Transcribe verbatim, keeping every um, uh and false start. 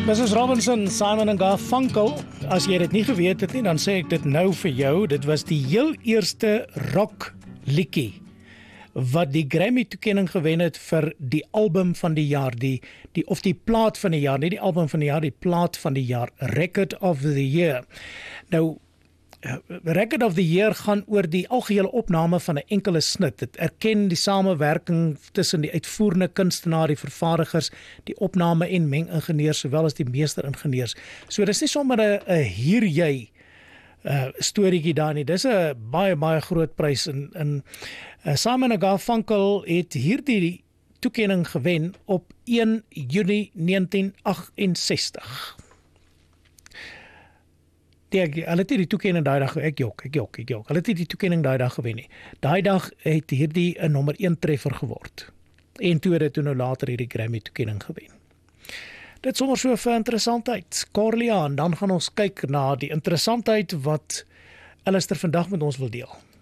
missus Robinson, Simon en Garfunkel, as jy dit nie geweet het nie, dan sê ek dit nou vir jou, dit was die heel eerste rock liedjie wat die Grammy toekenning gewen het vir die album van die jaar, die, die, of die plaat van die jaar, nie die album van die jaar, die plaat van die jaar, Record of the Year. Nou, Record of the Year gaan oor die algehele opname van 'n enkele snit. Dit erken die samewerking tussen die uitvoerende kunstenaar, die vervaardigers, die opname en mengingenieurs, sowel as die meesteringenieurs. So dis nie sommer 'n 'n hier jy uh, storieetjie daar nie. Dis 'n baie baie groot prys en in uh, Simon en Garfunkel het hierdie toekenning gewen op een Junie negentien agt-en-sestig. Die, hulle het die toekenning daai dag, ek jok, ek jok, ek jok, hulle het die toekenning daai dag gewen nie. Daai dag het hierdie 'n nommer een treffer geword. En toe het dit toe nou later hierdie Grammy toekenning gewen. Dit sommer so vir interessantheid. Corleone, dan gaan ons kyk na die interessantheid wat Alistair vandag met ons wil deel.